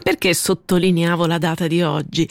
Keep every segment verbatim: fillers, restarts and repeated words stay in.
Perché sottolineavo la data di oggi,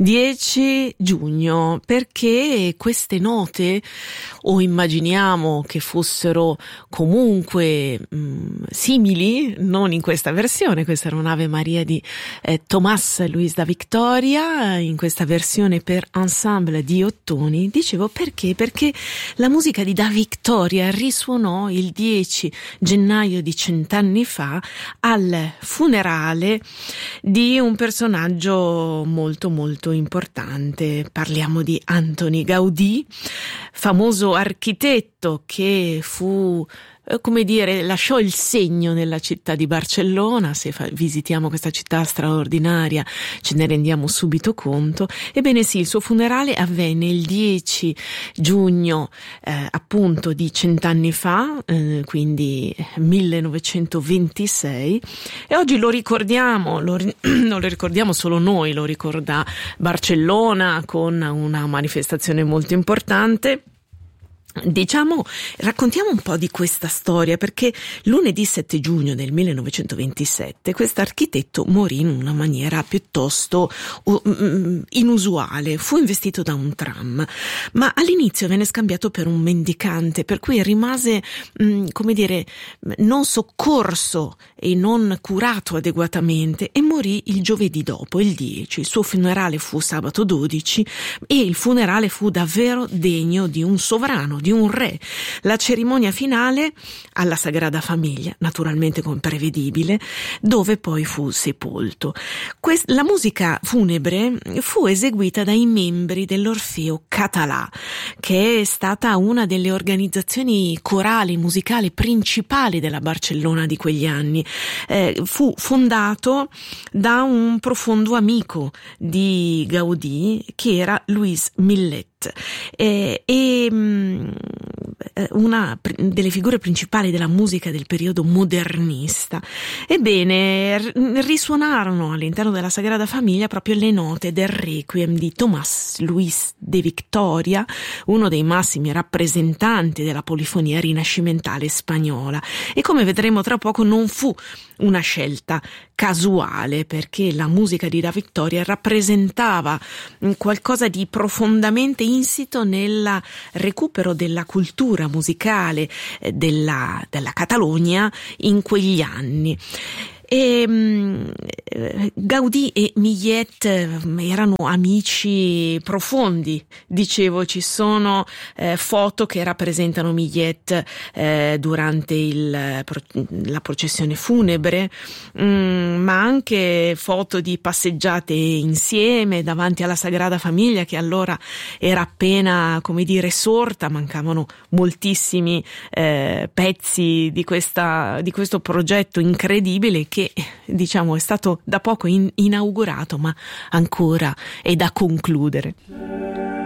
dieci giugno? Perché queste note, o immaginiamo che fossero comunque mh, simili, non in questa versione, questa era un'Ave Maria di eh, Tomás Luis da Victoria, in questa versione per ensemble di Ottoni. Dicevo perché? Perché la musica di Da Victoria risuonò il dieci gennaio di cent'anni fa al funerale di un personaggio molto molto importante. Parliamo di Antoni Gaudí, famoso architetto che fu, come dire, lasciò il segno nella città di Barcellona. Se fa, visitiamo questa città straordinaria ce ne rendiamo subito conto. Ebbene sì, il suo funerale avvenne il dieci giugno eh, appunto di cent'anni fa, eh, quindi millenovecentoventisei, e oggi lo ricordiamo, lo, non lo ricordiamo solo noi, lo ricorda Barcellona con una manifestazione molto importante. Diciamo, raccontiamo un po' di questa storia, perché lunedì sette giugno del millenovecentoventisette questo architetto morì in una maniera piuttosto uh, inusuale. Fu investito da un tram, ma all'inizio venne scambiato per un mendicante, per cui rimase, um, come dire, non soccorso e non curato adeguatamente, e morì il giovedì dopo, il dieci. Il suo funerale fu sabato dodici e il funerale fu davvero degno di un sovrano, di un re. La cerimonia finale alla Sagrada Famiglia, naturalmente come prevedibile, dove poi fu sepolto. Quest- la musica funebre fu eseguita dai membri dell'Orfeo Català, che è stata una delle organizzazioni corali musicali principali della Barcellona di quegli anni. Eh, fu fondato da un profondo amico di Gaudí, che era Luis Millet. E, e una delle figure principali della musica del periodo modernista. Ebbene, risuonarono all'interno della Sagrada Famiglia proprio le note del Requiem di Tomás Luis de Victoria, uno dei massimi rappresentanti della polifonia rinascimentale spagnola. E come vedremo tra poco non fu una scelta casuale, perché la musica di Da Victoria rappresentava qualcosa di profondamente insito nel recupero della cultura musicale della, della Catalogna in quegli anni. E um, Gaudí e Millet erano amici profondi, dicevo. Ci sono eh, foto che rappresentano Millet eh, durante il, la processione funebre, um, ma anche foto di passeggiate insieme davanti alla Sagrada Famiglia, che allora era appena, come dire, sorta. Mancavano moltissimi eh, pezzi di questa di questo progetto incredibile, che diciamo è stato da poco in, inaugurato, ma ancora è da concludere.